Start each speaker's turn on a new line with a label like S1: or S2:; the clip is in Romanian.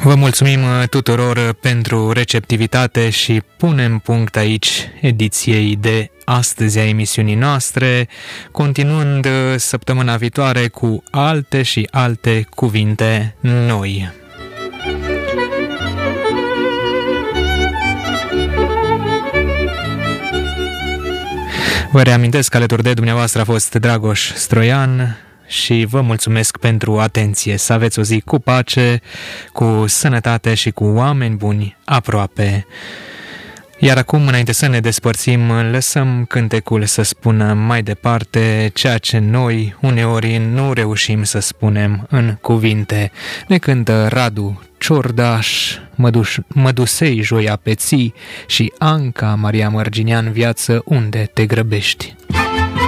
S1: Vă mulțumim tuturor pentru receptivitate și punem punct aici ediției de astăzi a emisiunii noastre, continuând săptămâna viitoare cu alte și alte cuvinte noi. Vă reamintesc că alături de dumneavoastră a fost Dragoș Stroian și vă mulțumesc pentru atenție. Să aveți o zi cu pace, cu sănătate și cu oameni buni aproape. Iar acum, înainte să ne despărțim, lăsăm cântecul să spună mai departe ceea ce noi uneori nu reușim să spunem în cuvinte. Ne cântă Radu Ciordaș, Mădusei joia peții și Anca Maria Mărginian, Viață unde te grăbești.